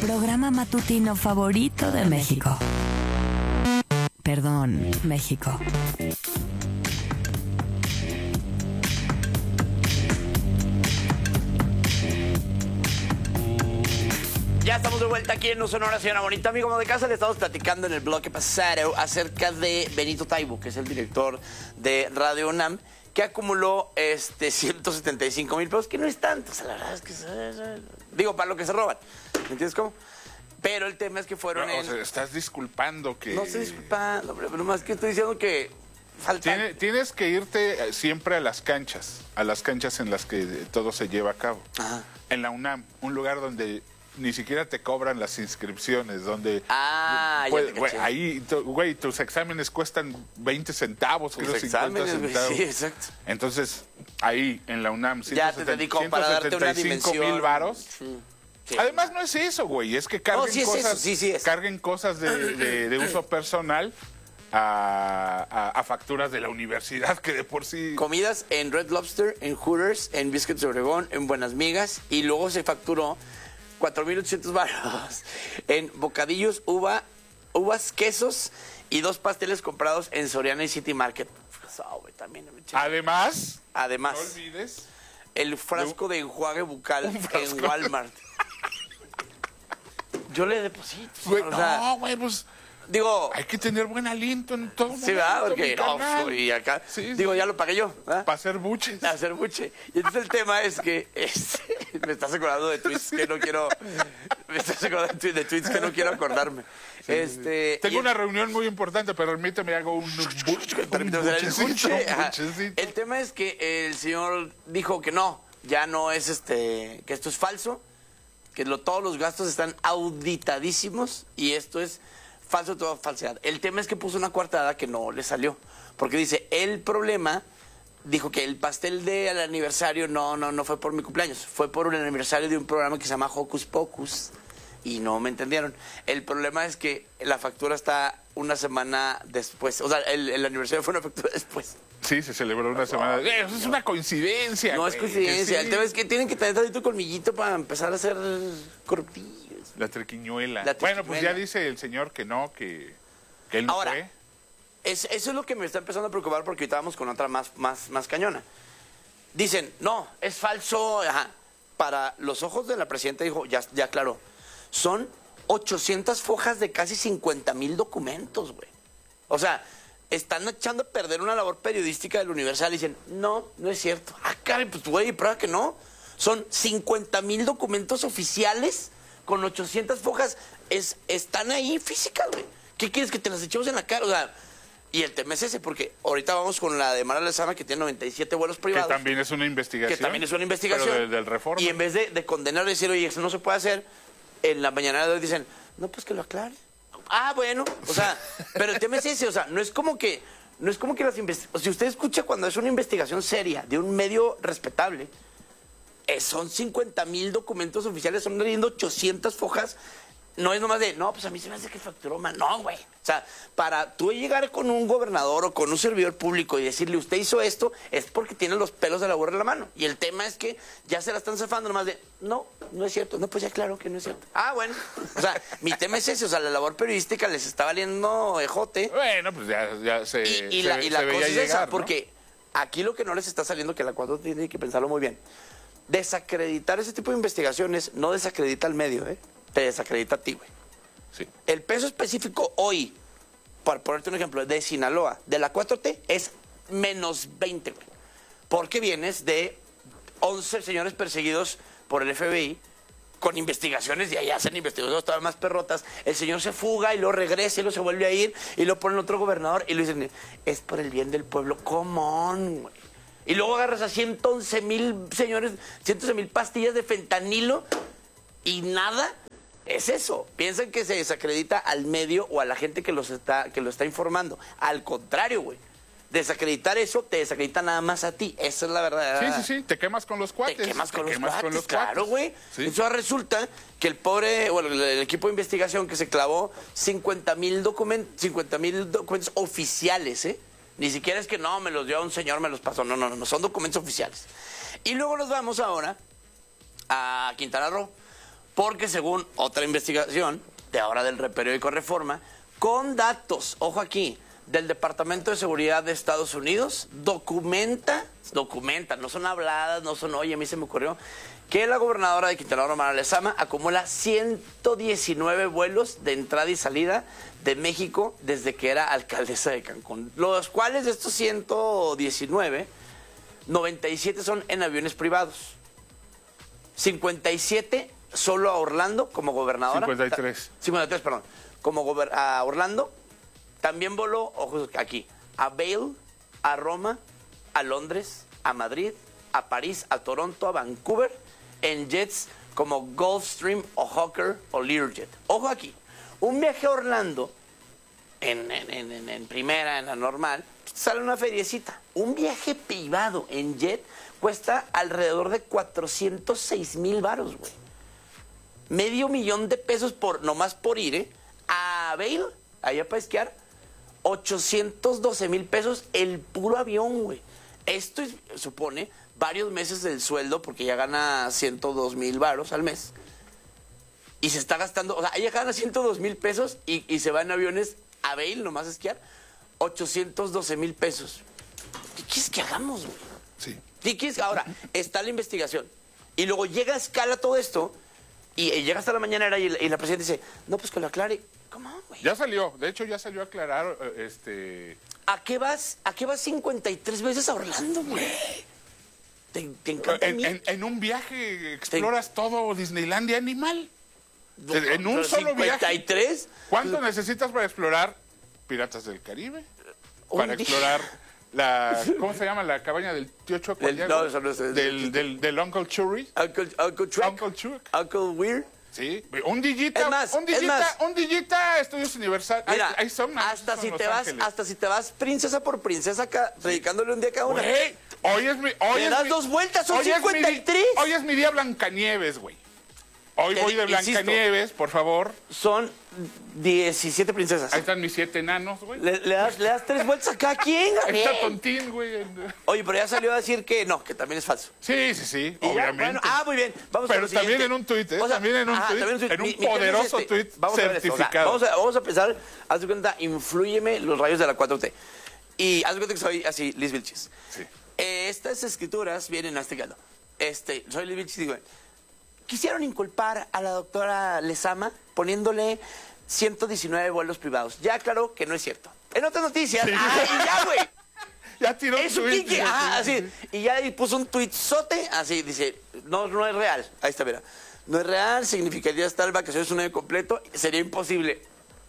programa matutino favorito de México. Perdón, México. Ya estamos de vuelta aquí en No Sonora, señora bonita. Amigo de casa, le estamos platicando en el bloque pasado acerca de Benito Taibo, que es el director de Radio UNAM, que acumuló 175,000 pesos, que no es tanto, o sea, la verdad es que... Digo, para lo que se roban, ¿me entiendes cómo? Pero el tema es que fueron o sea, estás disculpando que... No estoy disculpando, hombre, pero más que estoy diciendo que falta... Tienes que irte siempre a las canchas en las que todo se lleva a cabo. Ajá. En la UNAM, un lugar donde ni siquiera te cobran las inscripciones, donde... Ah, ya te caché. Ahí, güey, tus exámenes cuestan 20 centavos, creo, 50 centavos. Sí, exacto. Entonces, ahí, en la UNAM, ya te dedico para darte una dimensión. 175,000 varos. Sí. Sí. Además, no es eso, güey, es que carguen cosas de uso personal a facturas de la universidad, que de por sí... Comidas en Red Lobster, en Hooters, en Biscuits de Obregón, en Buenas Migas, y luego se facturó 4,800 varos en bocadillos, uvas, quesos y 2 pasteles comprados en Soriana y City Market. También, Además, no no olvides el frasco de enjuague bucal en Walmart. Yo le deposito. Güey, o sea, no, güey, pues... Digo... Hay que tener buen aliento en todo momento. Sí, ¿verdad? Porque y acá... Sí, digo, ya lo pagué yo, ¿verdad? Para hacer buches. Para hacer buche. Y entonces el tema es que... me estás acordando de tweets que no quiero... Me estás acordando de tweets que no quiero acordarme. Sí. Tengo una reunión muy importante, pero permíteme, hago un buchecito. El tema es que el señor dijo que no, ya no es que esto es falso, que todos los gastos están auditadísimos y esto es falso, toda falsedad. El tema es que puso una coartada que no le salió, porque dice, el problema, dijo que el pastel del aniversario no fue por mi cumpleaños, fue por un aniversario de un programa que se llama Hocus Pocus, y no me entendieron. El problema es que la factura está una semana después, o sea, el aniversario fue una factura después. Sí, se celebró una semana. Eso es una coincidencia. No es coincidencia. Sí. El tema es que tienen que tener tantito colmillito para empezar a hacer corruptillos. La triquiñuela. Bueno, pues ya dice el señor que no, que él no ahora, fue. Eso es lo que me está empezando a preocupar, porque ahorita vamos con otra más cañona. Dicen, no, es falso. Ajá. Para los ojos de la presidenta, dijo, ya aclaró, son 800 fojas de casi 50,000 documentos, güey. O sea, están echando a perder una labor periodística del Universal y dicen, no es cierto. Ah, caray, pues güey, prueba que no. Son 50,000 documentos oficiales con 800 fojas. Están ahí físicas, güey. ¿Qué quieres, que te las echemos en la cara? O sea, y el tema es ese, porque ahorita vamos con la de Mara Lezama, que tiene 97 vuelos privados. Que también es una investigación. Pero del Reforma. Y en vez de condenar y decir, oye, eso no se puede hacer, en la mañana de hoy dicen, no, pues que lo aclare. Ah, bueno, o sea, pero el tema es ese, o sea, no es como que las investigaciones, si usted escucha cuando es una investigación seria de un medio respetable, son 50,000 documentos oficiales, son leyendo 800 fojas, no es nomás de, no, pues a mí se me hace que facturó mal, no, güey. O sea, para tú llegar con un gobernador o con un servidor público y decirle, usted hizo esto, es porque tiene los pelos de la burra en la mano. Y el tema es que ya se la están zafando nomás de, no es cierto. No, pues ya claro que no es cierto. Ah, bueno. O sea, mi tema es ese, o sea, la labor periodística les está valiendo ejote. Bueno, pues ya se Y la cosa es esa, ¿no? porque aquí lo que no les está saliendo, que la cuadro tiene que pensarlo muy bien, desacreditar ese tipo de investigaciones no desacredita al medio, te desacredita a ti, güey. Sí. El peso específico hoy, para ponerte un ejemplo, de Sinaloa, de la 4T, es menos 20, güey. Porque vienes de 11 señores perseguidos por el FBI con investigaciones, y ahí hacen investigaciones todavía más perrotas. El señor se fuga y luego regresa y luego se vuelve a ir y lo ponen otro gobernador y lo dicen, es por el bien del pueblo. Come on, güey. Y luego agarras a 111,000 señores, 111,000 pastillas de fentanilo y nada. Es eso. Piensan que se desacredita al medio o a la gente que lo está informando. Al contrario, güey. Desacreditar eso te desacredita nada más a ti. Esa es la verdad. Sí. Te quemas con los cuates. Te quemas con los cuates, claro, güey. Sí. Eso resulta que el equipo de investigación que se clavó 50,000 documentos oficiales, Ni siquiera es que no, me los dio a un señor, me los pasó. No, son documentos oficiales. Y luego nos vamos ahora a Quintana Roo. Porque según otra investigación, de ahora del periódico Reforma, con datos, ojo aquí, del Departamento de Seguridad de Estados Unidos, documenta, no son habladas, no son, oye, a mí se me ocurrió, que la gobernadora de Quintana Roo, Mara Lezama, acumula 119 vuelos de entrada y salida de México desde que era alcaldesa de Cancún. Los cuales de estos 119, 97 son en aviones privados. 57 solo a Orlando como gobernadora. 53, perdón. A Orlando. También voló, ojos aquí, a Vail, a Roma, a Londres, a Madrid, a París, a Toronto, a Vancouver, en jets como Gulfstream o Hawker o Learjet. Ojo aquí, un viaje a Orlando, en primera, en la normal, sale una feriecita. Un viaje privado en jet cuesta alrededor de 406,000 varos, güey. $500,000 nomás por ir, a Vail, allá para esquiar, 812,000 pesos el puro avión, güey. Esto supone varios meses del sueldo, porque ya gana 102,000 varos al mes. Y se está gastando, o sea, ella gana 102,000 pesos y se va en aviones a Vail, nomás a esquiar, 812,000 pesos. ¿Qué quieres que hagamos, güey? Sí. ¿Qué quieres? Ahora, está la investigación. Y luego llega a escala todo esto, y llega hasta la mañanera y la presidenta dice, no, pues que lo aclare. ¿Cómo, güey? Ya salió, de hecho ya salió a aclarar, ¿A qué vas 53 veces a Orlando, güey? ¿Te encanta en un viaje exploras todo Disneylandia animal. En un solo 53. Viaje. ¿Cuánto necesitas para explorar Piratas del Caribe? Para explorar ¿cómo se llama? La cabaña del tío Choco. No, eso no es. Del Uncle Churri. Uncle Chuck. Uncle Weird. Sí, un Dillita, un Dillita, Estudios Universal. Mira, ahí son hasta si te vas princesa por princesa acá, dedicándole un día a cada una. Güey, hoy das dos vueltas, son 53. Hoy es mi día Blancanieves, güey. Hoy voy de Blancanieves, por favor. Son 17 princesas. Ahí están mis 7 enanos, güey. Le das 3 vueltas a cada quien, Ahí está Tontín, güey. Oye, pero ya salió a decir que no, que también es falso. Sí, obviamente. Muy bien. Vamos pero a lo también en un tuit, en un poderoso tuit certificado. Vamos a pensar, haz de cuenta, inflúyeme los rayos de la 4T. Y haz de cuenta que soy así, Liz Vilchis. Sí. Estas escrituras vienen a este caso. Soy Liz Vilchis y digo, quisieron inculpar a la doctora Lezama poniéndole 119 vuelos privados. Ya aclaró que no es cierto. En otras noticias, sí. Y ya, güey. Ya tiró un tuit. Así. Y ya puso un tuitzote, así, dice, no es real. Ahí está, mira. No es real, significaría estar vacaciones un año completo, sería imposible.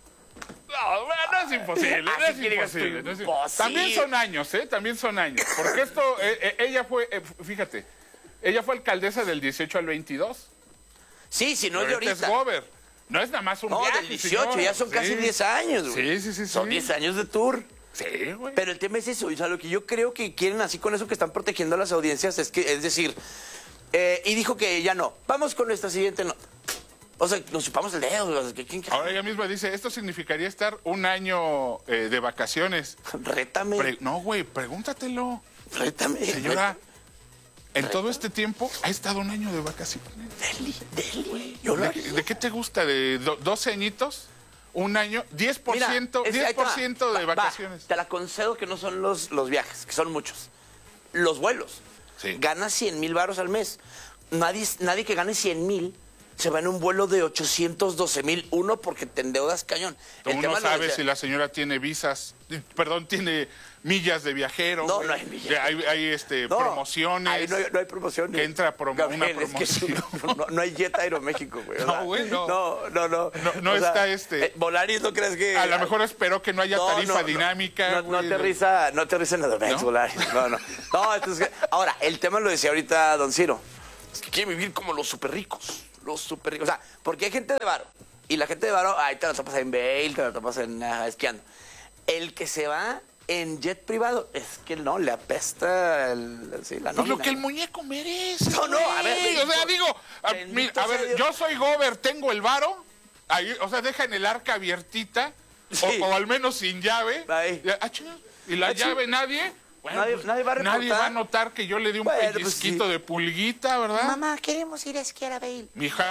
No es imposible, no es imposible. También son años, También son años. Porque esto, ella fue, fíjate, ella fue alcaldesa del 18 al 22. Sí, no es de ahorita. Es gober. No es nada más un viaje, del 18, señor. Ya son casi 10 años, güey. Sí. Son 10 años de tour. Sí, güey. Pero el tema es eso, o sea, lo que yo creo que quieren así con eso que están protegiendo a las audiencias es decir, y dijo que ya no. Vamos con nuestra siguiente nota. O sea, nos chupamos el dedo. Ahora ella misma dice, esto significaría estar un año de vacaciones. Rétame. No, güey, pregúntatelo. Rétame. Señora, en todo este tiempo ha estado un año de vacaciones. Deli. ¿De qué te gusta? ¿De 12 añitos? ¿Un año? 10%, Mira, 10% de vacaciones. Te la concedo que no son los viajes, que son muchos. Los vuelos. Sí. Ganas 100,000 varos al mes. Nadie que gane 100,000 se va en un vuelo de 812,000. Uno, porque te endeudas cañón. Tú no sabes si la señora tiene tiene millas de viajero. No, no hay millas. Hay promociones. Ahí no hay promociones. Que entra una promoción. Es que no hay Jet Aeroméxico, güey. No, güey, no. No está Volaris, ¿no crees que...? A lo mejor espero que no haya tarifa dinámica. No aterriza en Aeromex, Volaris. No, entonces... Ahora, el tema lo decía ahorita don Ciro. Es que quieren vivir como los súper ricos. O sea, porque hay gente de varo. Y la gente de varo, ahí te la topas en Vail, te la topas en esquiando. El que se va en jet privado, es que no, le apesta la nómina. Pues lo que el muñeco merece. No, a ver. O sea, digo, yo soy gober, tengo el varo, ahí, o sea, deja en el arca abiertita, sí. o al menos sin llave. Y la llave nadie... Bueno, nadie va a notar que yo le di un pellizquito de pulguita, ¿verdad? Mamá, queremos ir a esquiar a Vail. Mija,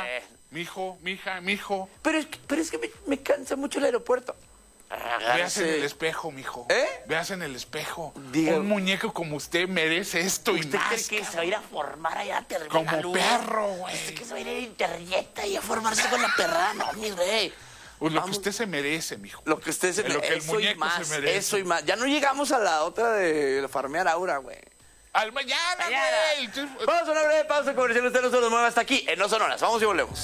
mijo, mija, mijo. Pero es que me cansa mucho el aeropuerto. Veas en el espejo, mijo. Veas en el espejo. Diga, un muñeco como usted merece esto y más. ¿Usted cree que se va a ir a formar allá a Terminal como perro, güey? ¿Usted que se va a ir a Interjet y a formarse con la perra? No, mi rey. Pues lo que usted se merece, mijo. Lo que usted se merece. Lo que el muñeco se merece. Eso y más. Ya no llegamos a la otra de farmear aura, güey. Al mañana, güey. Vamos a una breve pausa comercial. Usted no se nos mueva hasta aquí en No Sonoras. Vamos y volvemos.